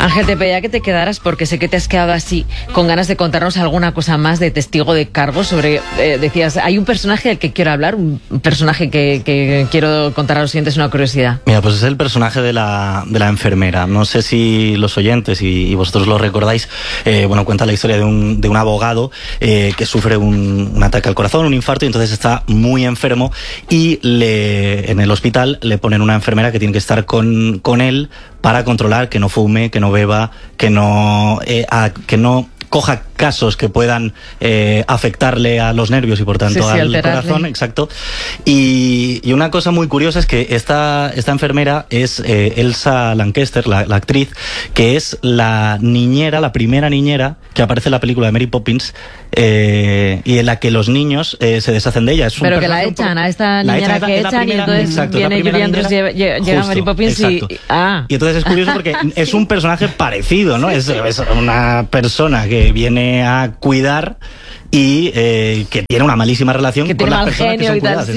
Ángel, te pedía que te quedaras porque sé que te has quedado así con ganas de contarnos alguna cosa más de Testigo de Cargo sobre, decías, hay un personaje del que quiero hablar, un personaje que quiero contar a los oyentes, una curiosidad. Mira, pues es el personaje de la enfermera. No sé si los oyentes y vosotros lo recordáis. Bueno, cuenta la historia de un abogado que sufre un ataque al corazón, un infarto, y entonces está muy enfermo y en el hospital le ponen una enfermera que tiene que estar con él para controlar que no fume, que no beba, que no coja casos que puedan afectarle a los nervios y por tanto al corazón, exacto. Y una cosa muy curiosa es que esta enfermera es Elsa Lanchester, la actriz, que es la primera niñera que aparece en la película de Mary Poppins, y en la que los niños se deshacen de ella. Pero que la echan, a esta niñera que echan, y entonces viene Julie Andrews, llega Mary Poppins y entonces es curioso porque es un personaje parecido, ¿no? Es una persona que viene a cuidar y que tiene una malísima relación con las personas que son cuidadas.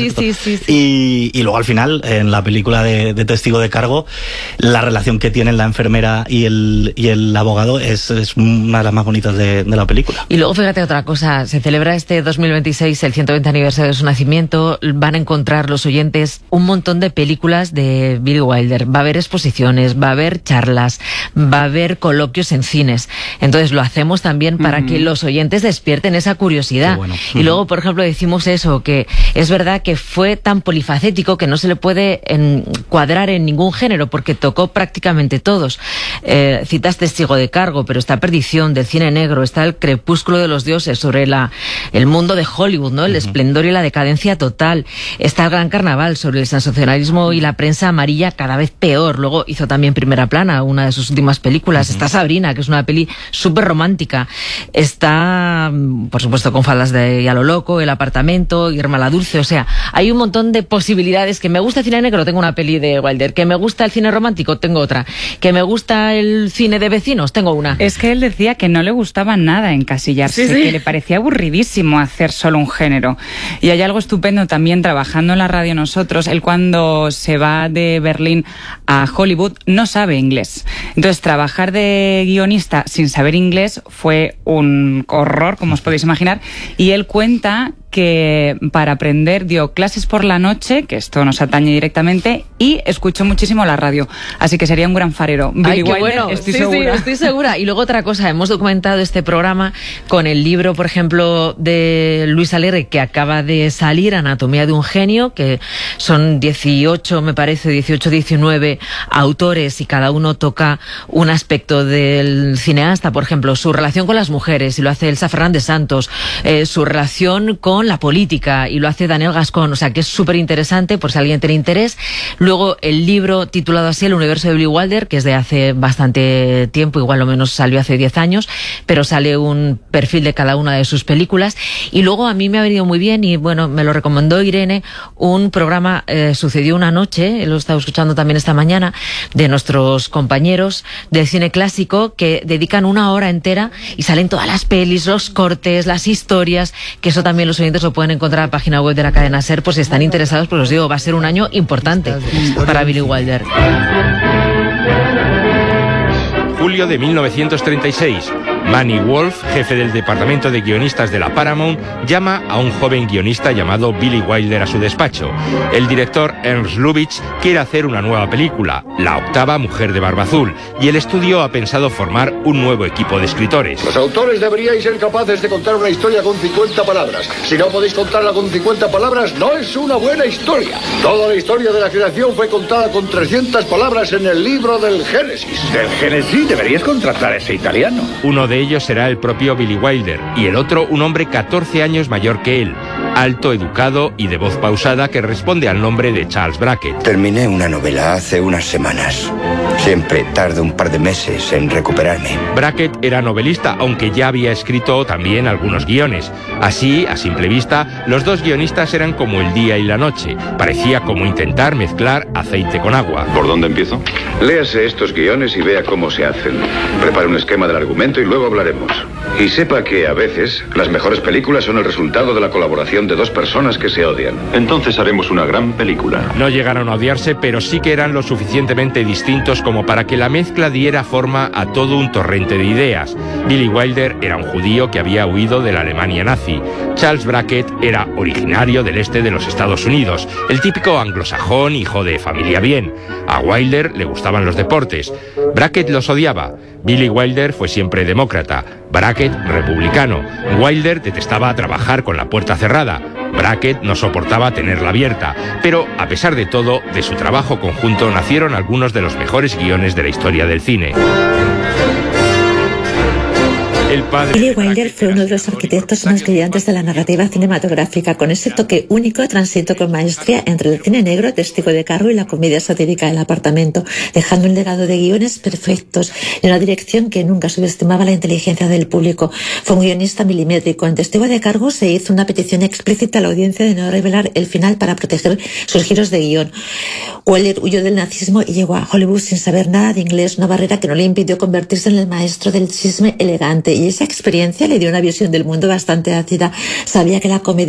Sí. Y luego al final, en la película de Testigo de Cargo, la relación que tienen la enfermera y el abogado es una de las más bonitas de la película. Y luego fíjate otra cosa, se celebra este 2026 el 120 aniversario de su nacimiento, van a encontrar los oyentes un montón de películas de Billy Wilder, va a haber exposiciones, va a haber charlas, va a haber coloquios en cines. Entonces lo hacemos también para que los oyentes despierten esa curiosidad. Bueno. Y luego, por ejemplo, decimos eso, que es verdad que fue tan polifacético que no se le puede encuadrar en ningún género, porque tocó prácticamente todos. Citas Testigo de Cargo, pero está Perdición, del cine negro, está El crepúsculo de los dioses, sobre el mundo de Hollywood, ¿no? El esplendor y la decadencia total. Está El gran carnaval, sobre el sensacionalismo y la prensa amarilla cada vez peor. Luego hizo también Primera Plana, una de sus últimas películas. Está Sabrina, que es una peli súper romántica. Está, por supuesto, con faldas de a lo loco, El apartamento, Irma la Dulce. O sea, hay un montón de posibilidades. Que me gusta el cine negro, tengo una peli de Wilder. Que me gusta el cine romántico, tengo otra. Que me gusta el cine de vecinos, tengo una. Es que él decía que no le gustaba nada encasillarse, que le parecía aburridísimo hacer solo un género. Y hay algo estupendo también trabajando en la radio nosotros. Él, cuando se va de Berlín a Hollywood, no sabe inglés. Entonces, trabajar de guionista sin saber inglés fue un horror, como os podéis imaginar. Y él cuenta que para aprender dio clases por la noche, que esto nos atañe directamente, y escuchó muchísimo la radio. Así que sería un gran farero. Billy Wilder, bueno, estoy segura. Sí, estoy segura. Y luego otra cosa, hemos documentado este programa con el libro, por ejemplo, de Luis Alegre, que acaba de salir, Anatomía de un genio, que son 18, me parece, 19 autores, y cada uno toca un aspecto del cineasta. Por ejemplo, su relación con las mujeres, y lo hace Elsa Fernández Santos, su relación con la política, y lo hace Daniel Gascón. O sea, que es súper interesante por si alguien tiene interés. Luego el libro titulado así, El universo de Billy Wilder, que es de hace bastante tiempo, igual lo menos salió hace 10 años, pero sale un perfil de cada una de sus películas. Y luego a mí me ha venido muy bien, y bueno, me lo recomendó Irene, un programa, Sucedió una noche, lo he estado escuchando también esta mañana, de nuestros compañeros del cine clásico, que dedican una hora entera y salen todas las pelis, los cortes, las historias, que eso también los oyentes lo pueden encontrar en la página web de la cadena SER, pues si están interesados, pues os digo, va a ser un año importante para Billy Wilder. Julio de 1936. Manny Wolf, jefe del departamento de guionistas de la Paramount, llama a un joven guionista llamado Billy Wilder a su despacho. El director Ernst Lubitsch quiere hacer una nueva película, La octava mujer de barba azul, y el estudio ha pensado formar un nuevo equipo de escritores. Los autores deberíais ser capaces de contar una historia con 50 palabras. Si no podéis contarla con 50 palabras, no es una buena historia. Toda la historia de la creación fue contada con 300 palabras en el libro del Génesis. ¿Del Génesis? Deberías contratar a ese italiano. Uno de ellos será el propio Billy Wilder, y el otro un hombre 14 años mayor que él, alto, educado y de voz pausada, que responde al nombre de Charles Brackett. Terminé una novela hace unas semanas. Siempre tardo un par de meses en recuperarme. Brackett era novelista, aunque ya había escrito también algunos guiones. Así, a simple vista, los dos guionistas eran como el día y la noche. Parecía como intentar mezclar aceite con agua. ¿Por dónde empiezo? Léase estos guiones y vea cómo se hacen. Prepare un esquema del argumento y luego hablaremos. Y sepa que a veces las mejores películas son el resultado de la colaboración de dos personas que se odian. Entonces haremos una gran película. No llegaron a odiarse, pero sí que eran lo suficientemente distintos como como para que la mezcla diera forma a todo un torrente de ideas. Billy Wilder era un judío que había huido de la Alemania nazi. Charles Brackett era originario del este de los Estados Unidos, el típico anglosajón, hijo de familia bien. A Wilder le gustaban los deportes. Brackett los odiaba. Billy Wilder fue siempre demócrata, Brackett republicano. Wilder detestaba trabajar con la puerta cerrada. Brackett no soportaba tenerla abierta, pero a pesar de todo, de su trabajo conjunto nacieron algunos de los mejores guiones de la historia del cine. Billy Wilder fue uno de los arquitectos más brillantes de la narrativa cinematográfica, con ese toque único transito con maestría entre el cine negro, Testigo de cargo, y la comedia satírica El apartamento, dejando un legado de guiones perfectos y una dirección que nunca subestimaba la inteligencia del público. Fue un guionista milimétrico. En Testigo de cargo se hizo una petición explícita a la audiencia de no revelar el final para proteger sus giros de guión. Wilder huyó del nazismo y llegó a Hollywood sin saber nada de inglés, una barrera que no le impidió convertirse en el maestro del chisme elegante, y esa experiencia le dio una visión del mundo bastante ácida. Sabía que la comedia